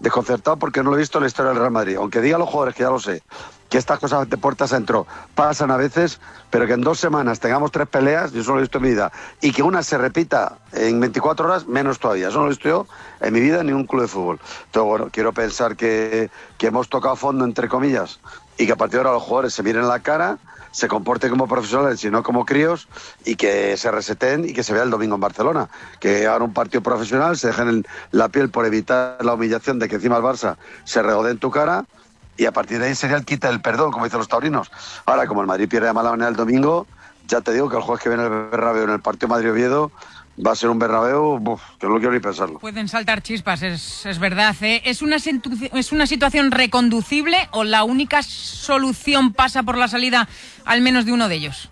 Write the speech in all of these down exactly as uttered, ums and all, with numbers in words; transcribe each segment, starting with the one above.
desconcertado porque no lo he visto en la historia del Real Madrid. Aunque diga a los jugadores, que ya lo sé, que estas cosas de puertas adentro pasan a veces, pero que en dos semanas tengamos tres peleas, yo eso no lo he visto en mi vida, y que una se repita en veinticuatro horas, menos todavía. Eso no lo he visto yo en mi vida en ningún club de fútbol. Entonces, bueno, quiero pensar que, que hemos tocado fondo, entre comillas, y que a partir de ahora los jugadores se miren la cara, se comporten como profesionales y no como críos, y que se reseten y que se vea el domingo en Barcelona, que hagan un partido profesional, se dejen el, la piel por evitar la humillación de que encima el Barça se regodee en tu cara, y a partir de ahí sería el quita del perdón, como dicen los taurinos. Ahora, como el Madrid pierde de mala manera el domingo, ya te digo que el jueves que viene el Bernabéu, en el partido Madrid-Oviedo, va a ser un Bernabéu, uf, que no lo quiero ni pensarlo. Pueden saltar chispas, es, es verdad, ¿eh? ¿Es una, ¿Es una situación reconducible o la única solución pasa por la salida al menos de uno de ellos?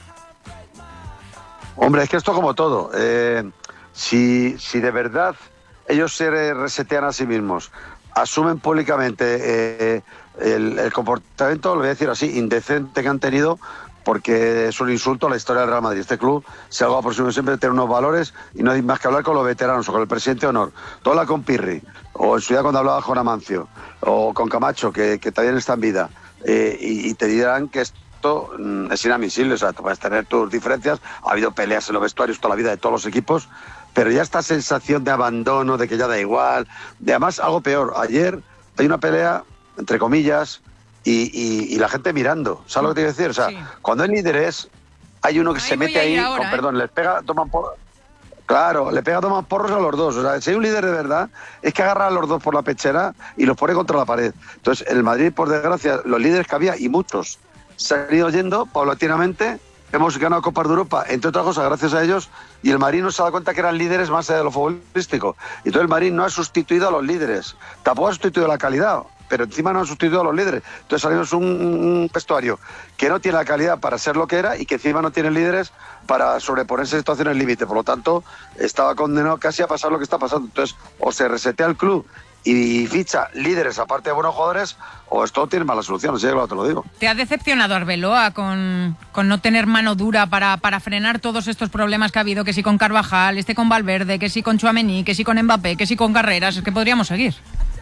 Hombre, es que esto como todo. Eh, si, si de verdad ellos se resetean a sí mismos, asumen públicamente eh, el, el comportamiento, lo voy a decir así, indecente que han tenido, porque es un insulto a la historia del Real Madrid. Este club se ha algo por siempre de tener unos valores y no hay más que hablar con los veteranos o con el presidente de honor. Todo habla con Pirri, o en su día cuando hablaba con Amancio, o con Camacho, que, que también está en vida, eh, y, y te dirán que esto mm, es inadmisible. O sea, tú puedes tener tus diferencias, ha habido peleas en los vestuarios toda la vida de todos los equipos, pero ya esta sensación de abandono, de que ya da igual, de además algo peor. Ayer hay una pelea, entre comillas, Y, y, y la gente mirando, ¿sabes lo que te quiero decir? O sea, sí. Cuando hay líderes, hay uno que ahí se mete ahí, ahora, con ¿eh? perdón, les pega, toman porros. Claro, le pega, toman porros a los dos. O sea, si hay un líder de verdad, es que agarra a los dos por la pechera y los pone contra la pared. Entonces, el Madrid, por desgracia, los líderes que había, y muchos, se han ido yendo paulatinamente. Hemos ganado Copas de Europa, entre otras cosas, gracias a ellos, y el Madrid no se ha dado cuenta que eran líderes más allá de lo futbolístico. Y entonces el Madrid no ha sustituido a los líderes, tampoco ha sustituido la calidad, pero encima no han sustituido a los líderes. Entonces salimos un, un vestuario que no tiene la calidad para ser lo que era y que encima no tiene líderes para sobreponerse a situaciones límite. Por lo tanto, estaba condenado casi a pasar lo que está pasando. Entonces, o se resetea el club y ficha líderes aparte de buenos jugadores, o esto tiene mala solución, así que te lo digo. ¿Te ha decepcionado Arbeloa con, con no tener mano dura para, para frenar todos estos problemas que ha habido, que si con Carvajal, este con Valverde, que si con Tchouaméni, que si con Mbappé, que si con Carreras? Es que podríamos seguir.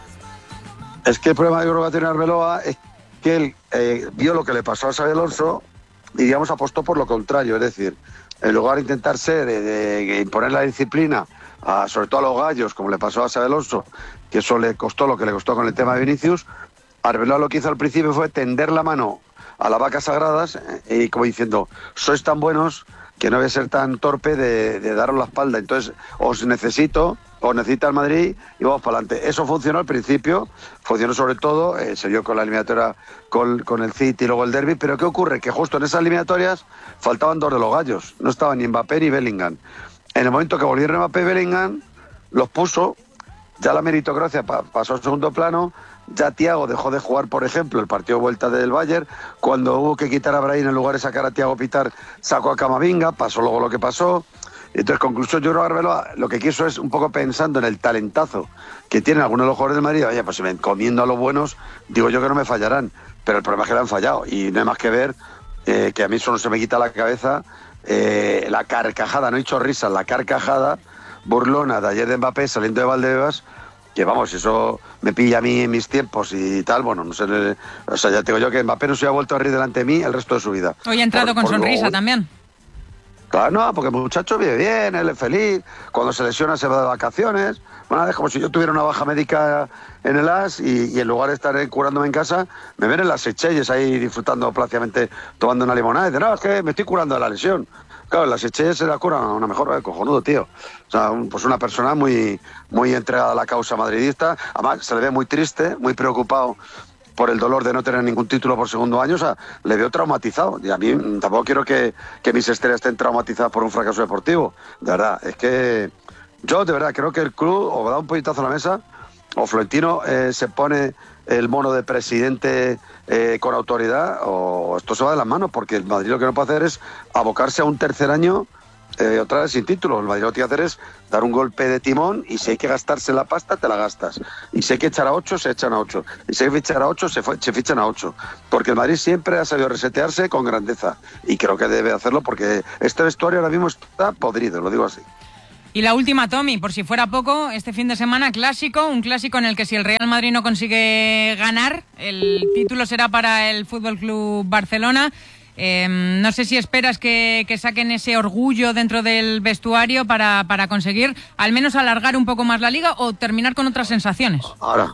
Es que el problema que creo que va a tener Arbeloa es que él eh, vio lo que le pasó a Xabi Alonso y, digamos, apostó por lo contrario. Es decir, en lugar de intentar ser, de, de imponer la disciplina, a, sobre todo a los gallos, como le pasó a Xabi Alonso, que eso le costó lo que le costó con el tema de Vinicius, Arbeloa lo que hizo al principio fue tender la mano a las vacas sagradas eh, y como diciendo, sois tan buenos que no voy a ser tan torpe de, de daros la espalda. Entonces, os necesito, os necesita el Madrid y vamos para adelante. Eso funcionó al principio, funcionó sobre todo, eh, se dio con la eliminatoria con, con el City y luego el Derby, pero ¿qué ocurre? Que justo en esas eliminatorias faltaban dos de los gallos, no estaban ni Mbappé ni Bellingham. En el momento que volvieron Mbappé y Bellingham, los puso, ya la meritocracia pa- pasó al segundo plano. Ya Thiago dejó de jugar, por ejemplo, el partido de vuelta del Bayern. Cuando hubo que quitar a Brahim en lugar de sacar a Thiago Pitar, sacó a Camavinga, pasó luego lo que pasó. Entonces, conclusión, yo creo que Arbeloa lo que quiso es un poco pensando en el talentazo que tienen algunos de los jugadores del Madrid. Oye, pues si me encomiendo a los buenos, digo yo que no me fallarán. Pero el problema es que le han fallado. Y no hay más que ver eh, que a mí solo se me quita la cabeza eh, la carcajada, no he dicho risas, la carcajada burlona de ayer de Mbappé saliendo de Valdebebas, que vamos, eso me pilla a mí en mis tiempos y tal, bueno, no sé, o sea, ya te digo yo que Mbappé no se ha vuelto a reír delante de mí el resto de su vida. Hoy ha entrado por, con por sonrisa lo... también. Claro, no, porque el muchacho vive bien, él es feliz, cuando se lesiona se va de vacaciones, bueno, es como si yo tuviera una baja médica en el A S y, y en lugar de estar curándome en casa, me ven en las Seychelles ahí disfrutando plácidamente, tomando una limonada, y dicen, no, es que me estoy curando de la lesión. Claro, en las Seychelles se la cura una mejor, eh, cojonudo, tío. O sea, un, pues una persona muy, muy entregada a la causa madridista, además se le ve muy triste, muy preocupado por el dolor de no tener ningún título por segundo año, o sea, le veo traumatizado. Y a mí tampoco quiero que, que mis estrellas estén traumatizadas por un fracaso deportivo. De verdad, es que yo de verdad creo que el club o da un puñetazo a la mesa, o Florentino eh, se pone el mono de presidente eh, con autoridad, o esto se va de las manos, porque el Madrid lo que no puede hacer es abocarse a un tercer año Eh, otra vez sin título. El Madrid lo que tiene que hacer es dar un golpe de timón y si hay que gastarse la pasta, te la gastas. Y si hay que echar a ocho, se echan a ocho. Y si hay que fichar a ocho, se, fue, se fichan a ocho. Porque el Madrid siempre ha sabido resetearse con grandeza. Y creo que debe hacerlo porque este vestuario ahora mismo está podrido, lo digo así. Y la última, Tommy, por si fuera poco, este fin de semana clásico, un clásico en el que si el Real Madrid no consigue ganar, el título será para el F C Barcelona. Eh, no sé si esperas que, que saquen ese orgullo dentro del vestuario para, para conseguir al menos alargar un poco más la liga o terminar con otras sensaciones. Ahora,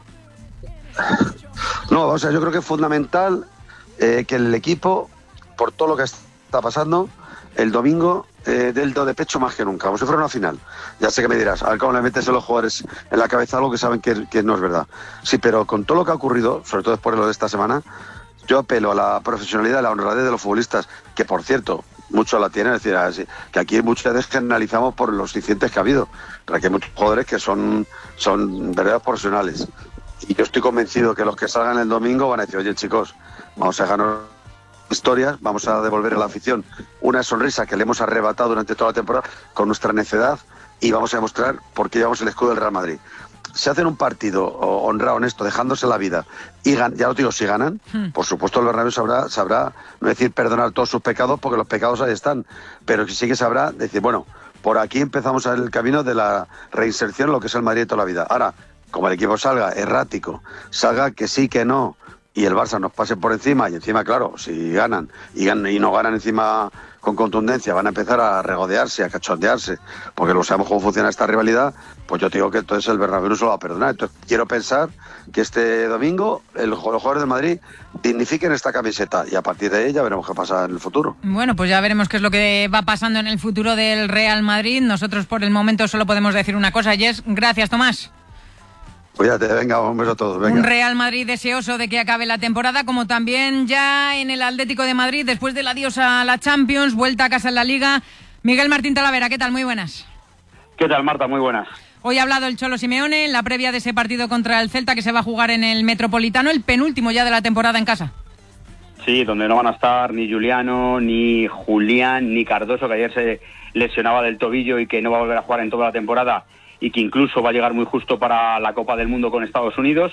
no, o sea, yo creo que es fundamental eh, que el equipo, por todo lo que está pasando, el domingo eh, dé el do de pecho más que nunca, como si fuera una final. Ya sé que me dirás, a ver cómo le metes a los jugadores en la cabeza algo que saben que, que no es verdad. Sí, pero con todo lo que ha ocurrido, sobre todo después de lo de esta semana, yo apelo a la profesionalidad, a la honradez de los futbolistas, que por cierto, muchos la tienen, es decir, así, que aquí muchas veces generalizamos por los incidentes que ha habido, pero aquí hay muchos jugadores que son, son verdaderos profesionales. Y yo estoy convencido que los que salgan el domingo van a decir, oye chicos, vamos a ganar historias, vamos a devolver a la afición una sonrisa que le hemos arrebatado durante toda la temporada con nuestra necedad y vamos a demostrar por qué llevamos el escudo del Real Madrid. Si hacen un partido honrado, honesto, dejándose la vida, y gan- ya lo digo, si ganan, hmm. por supuesto el Bernabéu sabrá, sabrá, no decir perdonar todos sus pecados, porque los pecados ahí están, pero sí que sabrá decir, bueno, por aquí empezamos el camino de la reinserción en lo que es el Madrid de toda la vida. Ahora, como el equipo salga errático, salga que sí, que no, y el Barça nos pase por encima, y encima, claro, si ganan y, ganan, y no ganan encima con contundencia, van a empezar a regodearse, a cachondearse, porque no sabemos cómo funciona esta rivalidad, pues yo te digo que entonces el Bernabéu no se lo va a perdonar. Entonces quiero pensar que este domingo el, los jugadores de Madrid dignifiquen esta camiseta y a partir de ella veremos qué pasa en el futuro. Bueno, pues ya veremos qué es lo que va pasando en el futuro del Real Madrid. Nosotros por el momento solo podemos decir una cosa, y es gracias, Tomás. Cuídate, venga, un beso a todos. Venga. Un Real Madrid deseoso de que acabe la temporada, como también ya en el Atlético de Madrid, después del adiós a la Champions, vuelta a casa en la Liga. Miguel Martín Talavera, ¿qué tal? Muy buenas. ¿Qué tal, Marta? Muy buenas. Hoy ha hablado el Cholo Simeone en la previa de ese partido contra el Celta que se va a jugar en el Metropolitano, el penúltimo ya de la temporada en casa. Sí, donde no van a estar ni Juliano, ni Julián, ni Cardoso, que ayer se lesionaba del tobillo y que no va a volver a jugar en toda la temporada, y que incluso va a llegar muy justo para la Copa del Mundo con Estados Unidos,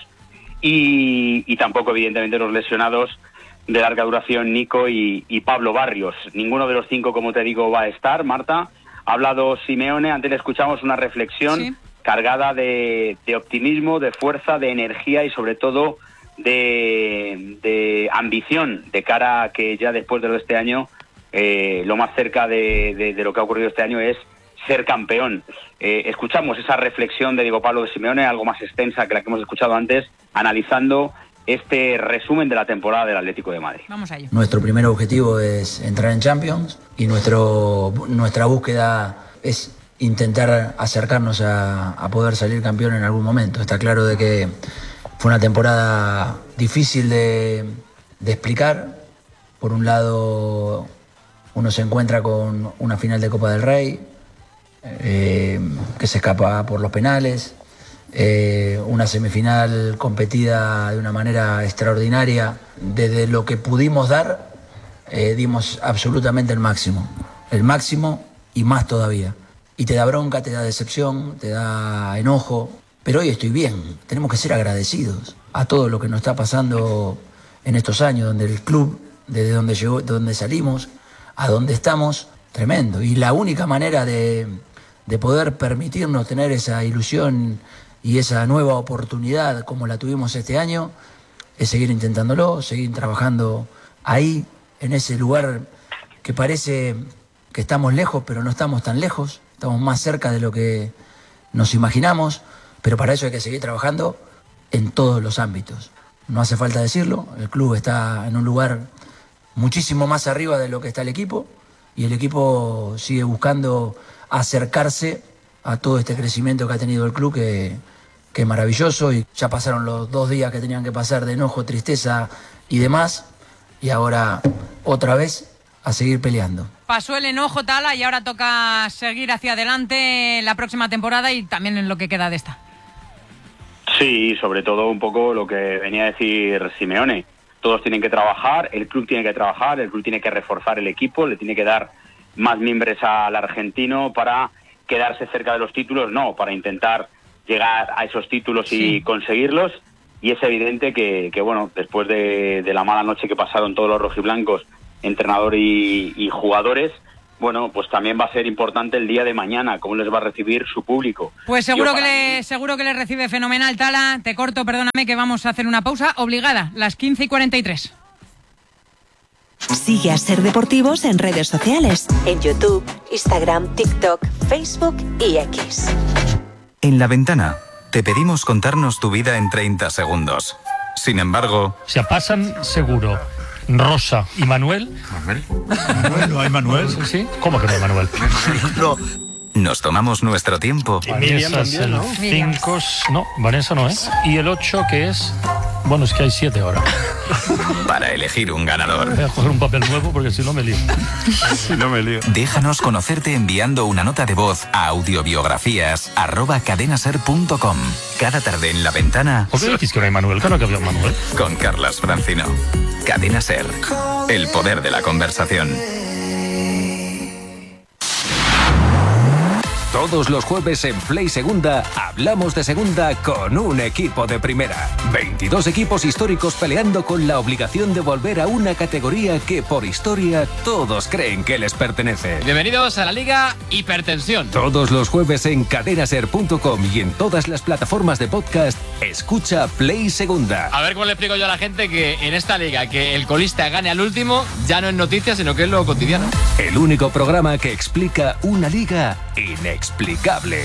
y, y tampoco evidentemente los lesionados de larga duración, Nico y, y Pablo Barrios. Ninguno de los cinco, como te digo, va a estar, Marta. Ha hablado Simeone, antes le escuchamos una reflexión sí. cargada de, de optimismo, de fuerza, de energía y sobre todo de, de ambición de cara a que ya después de lo de este año, eh, lo más cerca de, de, de lo que ha ocurrido este año es ser campeón. Eh, escuchamos esa reflexión de Diego Pablo de Simeone, algo más extensa que la que hemos escuchado antes, analizando este resumen de la temporada del Atlético de Madrid. Vamos a ello. Nuestro primer objetivo es entrar en Champions y nuestro, nuestra búsqueda es intentar acercarnos a, a poder salir campeón en algún momento. Está claro de que fue una temporada difícil de, de explicar. Por un lado, uno se encuentra con una final de Copa del Rey, eh, que se escapa por los penales, eh, una semifinal competida de una manera extraordinaria. Desde lo que pudimos dar, eh, dimos absolutamente el máximo, el máximo y más todavía. Y te da bronca, te da decepción, te da enojo, pero hoy estoy bien. Tenemos que ser agradecidos a todo lo que nos está pasando en estos años, donde el club, desde donde llegó, donde salimos, a donde estamos, tremendo. Y la única manera de, de poder permitirnos tener esa ilusión y esa nueva oportunidad como la tuvimos este año es seguir intentándolo, seguir trabajando ahí, en ese lugar que parece que estamos lejos, pero no estamos tan lejos, estamos más cerca de lo que nos imaginamos, pero para eso hay que seguir trabajando en todos los ámbitos. No hace falta decirlo, el club está en un lugar muchísimo más arriba de lo que está el equipo, y el equipo sigue buscando acercarse a todo este crecimiento que ha tenido el club, que, que es maravilloso, y ya pasaron los dos días que tenían que pasar de enojo, tristeza y demás, y ahora otra vez a seguir peleando. Pasó el enojo, Tala, y ahora toca seguir hacia adelante la próxima temporada y también en lo que queda de esta. Sí, sobre todo un poco lo que venía a decir Simeone. Todos tienen que trabajar, el club tiene que trabajar, el club tiene que reforzar el equipo, le tiene que dar más mimbres al argentino para quedarse cerca de los títulos, no, para intentar llegar a esos títulos sí. y conseguirlos. Y es evidente que, que bueno, después de, de la mala noche que pasaron todos los rojiblancos, entrenador y, y jugadores, bueno, pues también va a ser importante el día de mañana, cómo les va a recibir su público. Pues seguro Yo, que le mí... seguro que le recibe fenomenal. Tala, te corto, perdóname, que vamos a hacer una pausa obligada, las quince y cuarenta y tres. Sigue a Ser Deportivos en redes sociales, en YouTube, Instagram, TikTok, Facebook y X. En La Ventana te pedimos contarnos tu vida en treinta segundos. Sin embargo... Se pasan seguro Rosa y Manuel. ¿Manuel? ¿Manuel? ¿No hay Manuel? Sí, sí. ¿Cómo que no hay Manuel? No. Nos tomamos nuestro tiempo. Vanessa es el cinco... No, Vanessa no es. Y el ocho, que es... Bueno, es que hay siete ahora. Para elegir un ganador. Voy a coger un papel nuevo porque si no me lío. Si no me lío. Déjanos conocerte enviando una nota de voz a audiobiografías arroba cadenaser punto com. Cada tarde en La Ventana. ¿Por qué decís que no hay Manuel? Claro que había Manuel. Con Carlas Francino. Cadena Ser. El poder de la conversación. Todos los jueves en Play Segunda hablamos de segunda con un equipo de primera. veintidós equipos históricos peleando con la obligación de volver a una categoría que por historia todos creen que les pertenece. Bienvenidos a la Liga Hipertensión. Todos los jueves en cadenaser punto com y en todas las plataformas de podcast, escucha Play Segunda. A ver cómo le explico yo a la gente que en esta liga que el colista gane al último ya no es noticia, sino que es lo cotidiano. El único programa que explica una liga inexplicable. Explicable.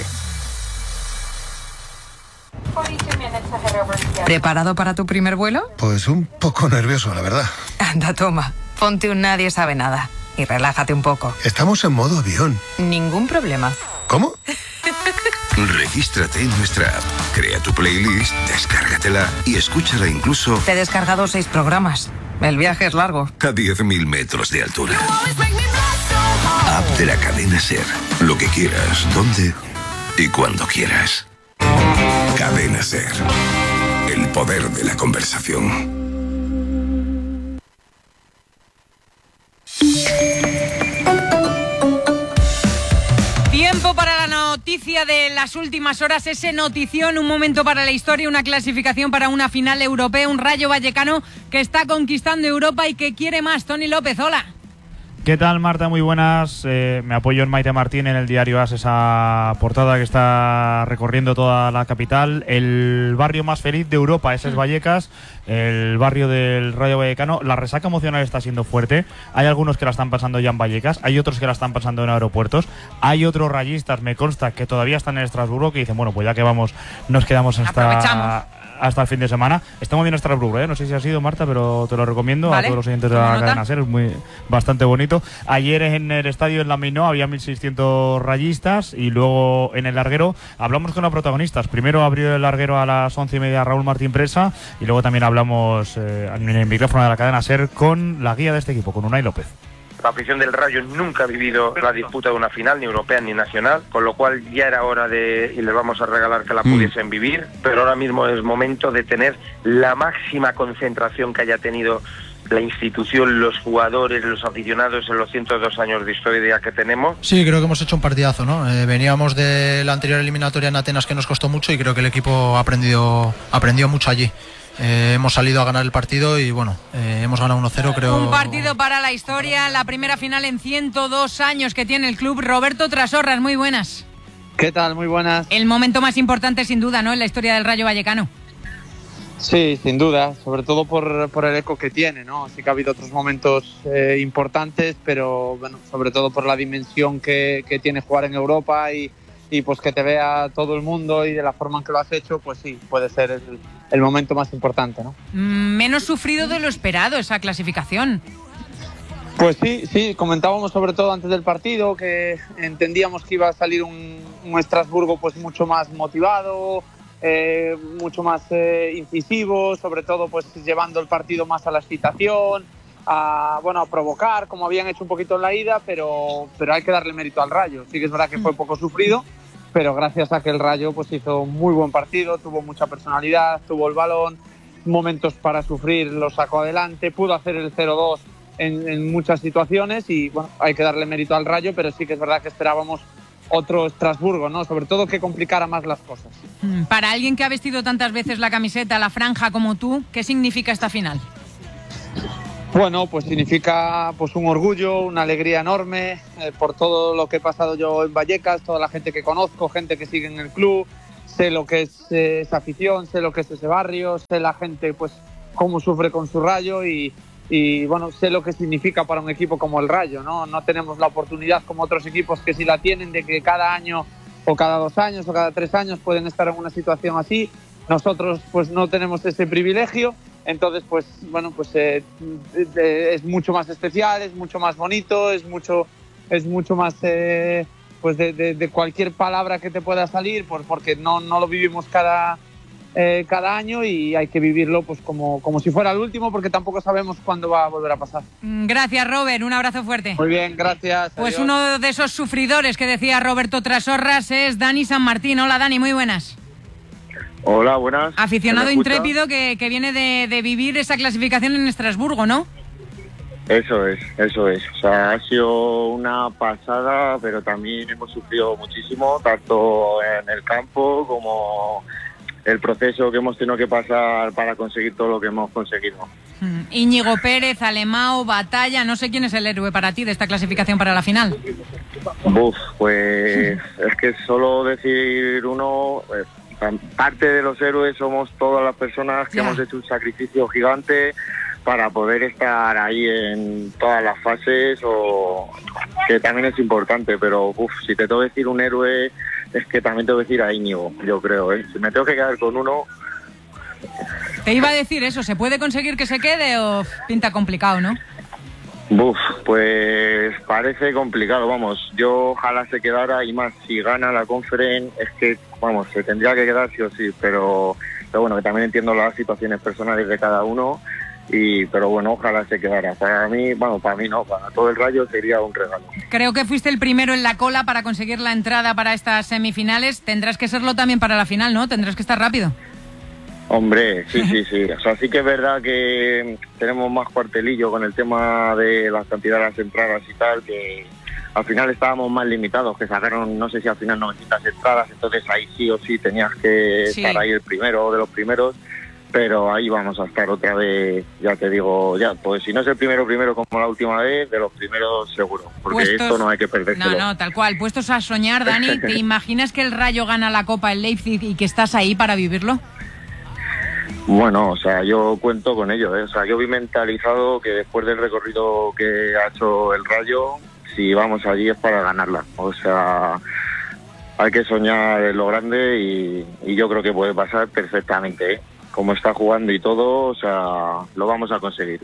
¿Preparado para tu primer vuelo? Pues un poco nervioso, la verdad. Anda, toma. Ponte un Nadie Sabe Nada y relájate un poco. Estamos en modo avión. Ningún problema. ¿Cómo? Regístrate en nuestra app, crea tu playlist, descárgatela y escúchala incluso... Te he descargado seis programas. El viaje es largo. A diez mil metros de altura. App de la cadena Ser. Lo que quieras, dónde y cuando quieras. Cadena Ser. El poder de la conversación. Tiempo para la noticia de las últimas horas, ese notición, un momento para la historia, una clasificación para una final europea, un Rayo Vallecano que está conquistando Europa y que quiere más. Tony López, hola. ¿Qué tal, Marta? Muy buenas. Eh, me apoyo en Maite Martín en el diario As, esa portada que está recorriendo toda la capital. El barrio más feliz de Europa, ese es Vallecas, el barrio del Rayo Vallecano. La resaca emocional está siendo fuerte. Hay algunos que la están pasando ya en Vallecas, hay otros que la están pasando en aeropuertos. Hay otros rayistas, me consta, que todavía están en Estrasburgo, que dicen, bueno, pues ya que vamos, nos quedamos hasta... hasta el fin de semana. Está muy bien Estrasburgo, ¿eh? No sé si ha sido, Marta, pero te lo recomiendo. Vale. A todos los oyentes de la cadena Ser, es muy, bastante bonito. Ayer en el estadio en la Mainó había mil seiscientos rayistas y luego en el larguero hablamos con los protagonistas. Primero abrió el larguero a las once y media Raúl Martín Presa y luego también hablamos eh, en el micrófono de la cadena Ser con la guía de este equipo, con Unai López. La afición del Rayo nunca ha vivido la disputa de una final, ni europea ni nacional, con lo cual ya era hora de, y les vamos a regalar que la pudiesen vivir, pero ahora mismo es momento de tener la máxima concentración que haya tenido la institución, los jugadores, los aficionados en los ciento dos años de historia que tenemos. Sí, creo que hemos hecho un partidazo, ¿no? Eh, veníamos de la anterior eliminatoria en Atenas que nos costó mucho y creo que el equipo ha aprendido, aprendió mucho allí. Eh, hemos salido a ganar el partido y bueno, eh, hemos ganado uno cero, creo. Un partido para la historia, la primera final en ciento dos años que tiene el club. Roberto Trasorras, muy buenas. ¿Qué tal? Muy buenas. El momento más importante sin duda, ¿no?, en la historia del Rayo Vallecano. Sí, sin duda, sobre todo por, por el eco que tiene, ¿no? Sí que ha habido otros momentos eh, importantes, pero bueno, sobre todo por la dimensión que, que tiene jugar en Europa y y pues que te vea todo el mundo y de la forma en que lo has hecho, pues sí, puede ser el, el momento más importante, ¿no? Menos sufrido de lo esperado esa clasificación. Pues sí, sí, comentábamos sobre todo antes del partido que entendíamos que iba a salir un, un Estrasburgo pues mucho más motivado, eh, mucho más eh, incisivo, sobre todo pues llevando el partido más a la excitación, a, bueno, a provocar, como habían hecho un poquito en la ida, pero, pero hay que darle mérito al Rayo. Sí que es verdad que fue poco sufrido, pero gracias a que el Rayo pues hizo un muy buen partido, tuvo mucha personalidad, tuvo el balón, momentos para sufrir, lo sacó adelante, pudo hacer el cero dos en, en muchas situaciones y bueno, hay que darle mérito al Rayo, pero sí que es verdad que esperábamos otro Estrasburgo, ¿no? Sobre todo que complicara más las cosas. Para alguien que ha vestido tantas veces la camiseta, la franja como tú, ¿qué significa esta final? Bueno, pues significa pues un orgullo, una alegría enorme eh, por todo lo que he pasado yo en Vallecas, toda la gente que conozco, gente que sigue en el club, sé lo que es eh, esa afición, sé lo que es ese barrio, sé la gente pues cómo sufre con su Rayo y, y bueno, sé lo que significa para un equipo como el Rayo, ¿no? No tenemos la oportunidad como otros equipos que sí la tienen de que cada año o cada dos años o cada tres años pueden estar en una situación así. Nosotros pues no tenemos ese privilegio. Entonces, pues bueno, pues eh, eh, es mucho más especial, es mucho más bonito, es mucho, es mucho más eh, pues de, de, de cualquier palabra que te pueda salir, por, porque no, no lo vivimos cada, eh, cada año y hay que vivirlo pues como, como si fuera el último, porque tampoco sabemos cuándo va a volver a pasar. Gracias, Robert, un abrazo fuerte. Muy bien, gracias. Pues adiós. uno de esos sufridores que decía Roberto Trasorras es Dani San Martín. Hola, Dani, muy buenas. Hola, buenas. Aficionado intrépido que, que viene de, de vivir esa clasificación en Estrasburgo, ¿no? Eso es, eso es. O sea, ha sido una pasada, pero también hemos sufrido muchísimo, tanto en el campo como el proceso que hemos tenido que pasar para conseguir todo lo que hemos conseguido. Mm. Íñigo Pérez, Alemão, Batalla, no sé quién es el héroe para ti de esta clasificación para la final. Uf, pues es que solo decir uno... Pues, parte de los héroes somos todas las personas que ya. hemos hecho un sacrificio gigante para poder estar ahí en todas las fases, o que también es importante, pero uf, si te tengo que decir un héroe, es que también tengo que decir a Íñigo, yo creo, ¿eh? Si me tengo que quedar con uno... Te iba a decir eso, ¿se puede conseguir que se quede o pinta complicado, no? Uf, pues parece complicado, vamos, yo ojalá se quedara, y más si gana la Conference, es que, vamos, se tendría que quedar sí o sí, pero, pero bueno, que también entiendo las situaciones personales de cada uno, y pero bueno, ojalá se quedara. Para mí, bueno, para mí no, para todo el Rayo sería un regalo. Creo que fuiste el primero en la cola para conseguir la entrada para estas semifinales, tendrás que serlo también para la final, ¿no? Tendrás que estar rápido. Hombre, sí, sí, sí. O sea, sí que es verdad que tenemos más cuartelillo con el tema de las cantidades de las entradas y tal, que al final estábamos más limitados, que sacaron, no sé si al final novecientas entradas, entonces ahí sí o sí tenías que sí. estar ahí el primero de los primeros, pero ahí vamos a estar otra vez, ya te digo, ya, pues si no es el primero primero como la última vez, de los primeros seguro, porque Puestos... esto no hay que perdérselo. No, no, tal cual. Puestos a soñar, Dani, ¿te imaginas que el Rayo gana la Copa en Leipzig y que estás ahí para vivirlo? Bueno, o sea, yo cuento con ello, ¿eh? O sea, yo vi mentalizado que después del recorrido que ha hecho el Rayo, si vamos allí es para ganarla. O sea, hay que soñar en lo grande y, y yo creo que puede pasar perfectamente, ¿eh? Como está jugando y todo, o sea, lo vamos a conseguir.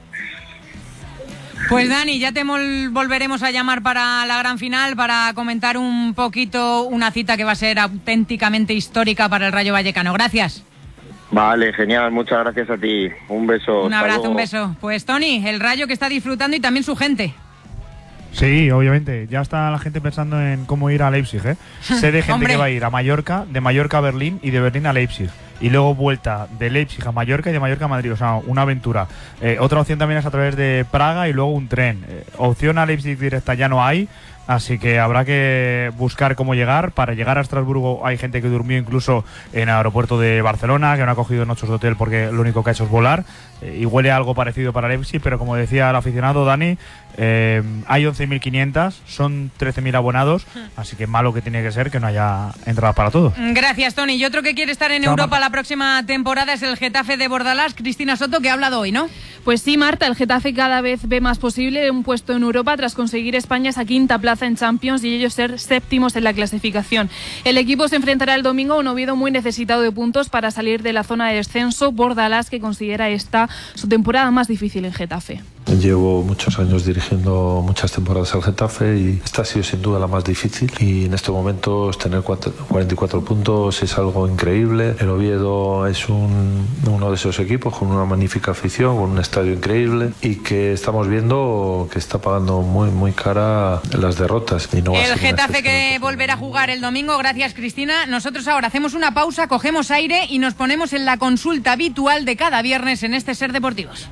Pues Dani, ya te volveremos a llamar para la gran final, para comentar un poquito una cita que va a ser auténticamente histórica para el Rayo Vallecano. Gracias. Vale, genial, muchas gracias a ti. Un beso. Un abrazo, un beso. Pues Tony, el Rayo que está disfrutando y también su gente. Sí, obviamente. Ya está la gente pensando en cómo ir a Leipzig, ¿eh? Sé de gente que va a ir a Mallorca, de Mallorca a Berlín y de Berlín a Leipzig. Y luego vuelta de Leipzig a Mallorca y de Mallorca a Madrid. O sea, una aventura. Eh, otra opción también es a través de Praga y luego un tren. Eh, opción a Leipzig directa ya no hay. Así que habrá que buscar cómo llegar. Para llegar a Estrasburgo hay gente que durmió incluso en el aeropuerto de Barcelona, que no ha cogido noches de hotel porque lo único que ha hecho es volar. Eh, y huele a algo parecido para Leipzig, pero como decía el aficionado Dani, eh, hay once mil quinientos, son trece mil abonados, así que malo que tiene que ser que no haya entrada para todo. Gracias, Tony. Y otro que quiere estar en Chao, Europa Marta. la próxima temporada es el Getafe de Bordalás. Cristina Soto, que ha hablado hoy, ¿no? Pues sí, Marta, el Getafe cada vez ve más posible un puesto en Europa tras conseguir España esa quinta plaza en Champions y ellos ser séptimos en la clasificación. El equipo se enfrentará el domingo a un Oviedo muy necesitado de puntos para salir de la zona de descenso. Bordalás, que considera esta su temporada más difícil en Getafe. Llevo muchos años dirigiendo muchas temporadas al Getafe y esta ha sido sin duda la más difícil, y en estos momentos tener cuarenta y cuatro puntos es algo increíble. El Oviedo es un, uno de esos equipos con una magnífica afición, con un estadio increíble y que estamos viendo que está pagando muy muy cara las derrotas. Y no va a El ser una Getafe que volverá a jugar el domingo. Gracias, Cristina. Nosotros ahora hacemos una pausa, cogemos aire y nos ponemos en la consulta habitual de cada viernes en este Ser Deportivos.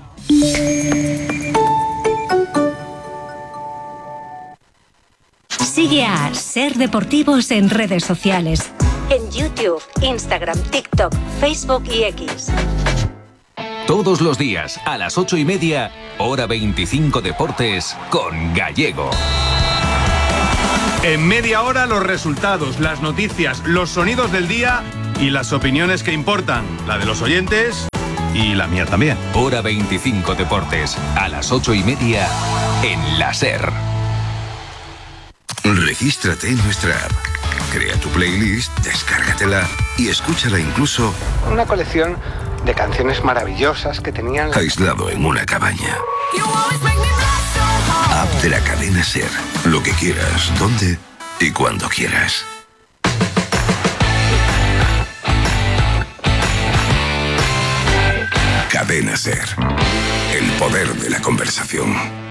Sigue a Ser Deportivos en redes sociales. En YouTube, Instagram, TikTok, Facebook y X. Todos los días, a las ocho y media, hora veinticinco Deportes, con Gallego. En media hora los resultados, las noticias, los sonidos del día y las opiniones que importan, la de los oyentes y la mía también. Hora veinticinco Deportes, a las ocho y media, en la SER. Regístrate en nuestra app. Crea tu playlist, descárgatela y escúchala incluso una colección de canciones maravillosas que tenían aislado en una cabaña. App de la cadena SER. Lo que quieras, donde y cuando quieras. Cadena SER. El poder de la conversación.